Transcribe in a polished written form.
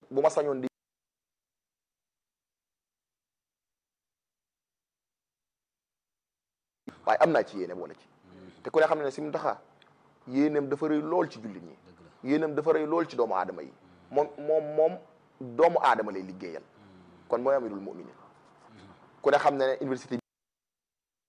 bu ma sañoon di waaye am naa ci yéene boole ci te ku ne xam ne si mu taxaa yéeneem dafa rëy lool ci jullit ñi yéeneem dafa rëy lool ci doomu aadama yi moom doomu aadama lay liggéeyal kon mooy amirul mu'minin ku ne xam ne université